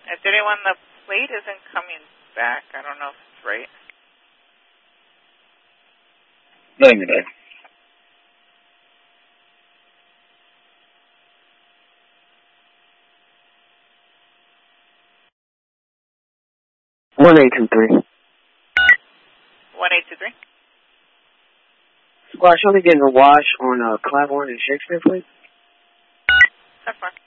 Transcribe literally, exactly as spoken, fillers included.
At thirty-one, the plate isn't coming back. I don't know if it's right. Negative. One eight two three. One eight two three. Squad, show me getting a wash on uh, Claiborne and Shakespeare, please. That's fine.